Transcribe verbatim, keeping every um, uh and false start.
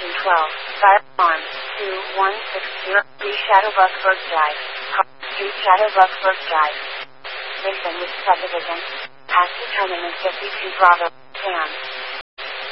and twelve. Fire alarm. two one six zero three Shadowbuckburg Drive. Car Street, Shadowbuckburg Drive. Listen with subdivision. Active Tournament fifty-two Bravo. Sam.